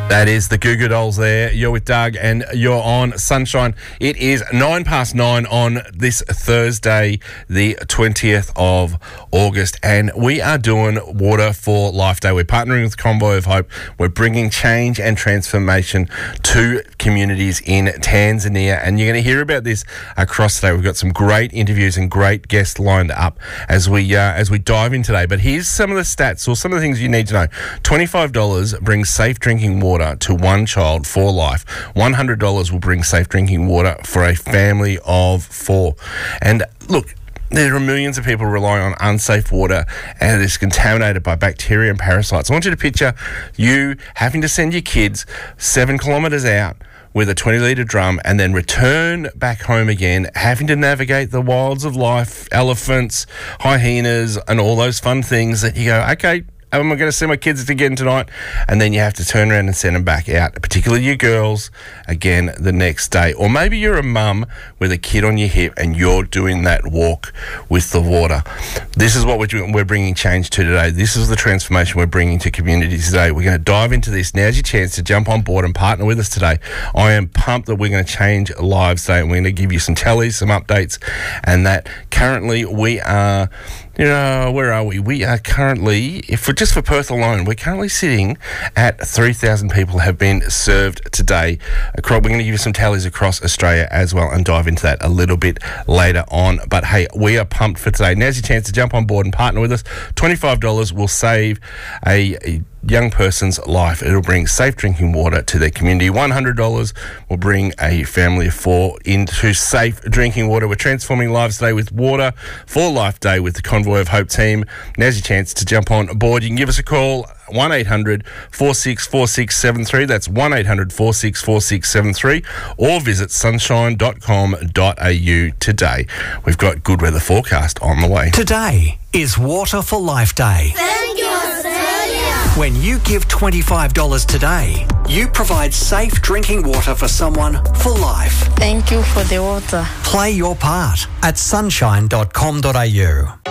That is the Goo Goo Dolls there. You're with Doug and you're on Sunshine. It is 9:09 on this Thursday, the 20th of August, and we are doing Water for Life Day. We're partnering with Convoy of Hope. We're bringing change and transformation to communities in Tanzania, and you're going to hear about this across today. We've got some great interviews and great guests lined up as we dive in today. But here's some of the stats or some of the things you need to know. $25 brings safe drinking water to one child for life. $100 will bring safe drinking water for a family of 4. And look, there are millions of people relying on unsafe water and it is contaminated by bacteria and parasites. I want you to picture you having to send your kids 7 kilometres out with a 20-litre drum and then return back home again, having to navigate the wilds of life, elephants, hyenas, and all those fun things that you go, okay, am I going to send my kids again tonight? And then you have to turn around and send them back out, particularly you girls, again the next day. Or maybe you're a mum with a kid on your hip and you're doing that walk with the water. This is what we're bringing change to today. This is the transformation we're bringing to communities today. We're going to dive into this. Now's your chance to jump on board and partner with us today. I am pumped that we're going to change lives today, and we're going to give you some tallies, some updates, and that currently we are... where are we? We are currently, just for Perth alone, we're currently sitting at 3,000 people have been served today. We're going to give you some tallies across Australia as well and dive into that a little bit later on. But hey, we are pumped for today. Now's your chance to jump on board and partner with us. $25 will save a young person's life. It'll bring safe drinking water to their community. $100 will bring a family of 4 into safe drinking water. We're transforming lives today with Water for Life Day with the Convoy of Hope team. Now's your chance to jump on board. You can give us a call, 1-800-464673. That's 1-800-464673, or visit sunshine.com.au today. We've got good weather forecast on the way. Today is Water for Life Day. Thank you, Australia. When you give $25 today, you provide safe drinking water for someone for life. Thank you for the water. Play your part at sunshine.com.au.